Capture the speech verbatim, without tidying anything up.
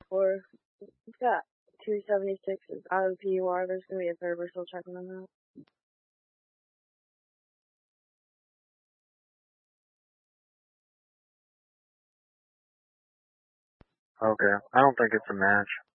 four. We've got two seventy-sixes out of P U R. There's going to be a third. We're still checking on that. Okay. I don't think it's a match.